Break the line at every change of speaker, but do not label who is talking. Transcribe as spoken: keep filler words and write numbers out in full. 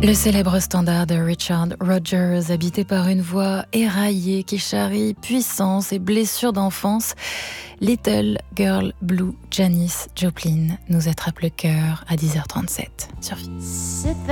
Le célèbre standard de Richard Rodgers, habité par une voix éraillée qui charrie puissance et blessures d'enfance, Little Girl Blue, Janis Joplin, nous attrape le cœur à dix heures trente-sept sur Vie.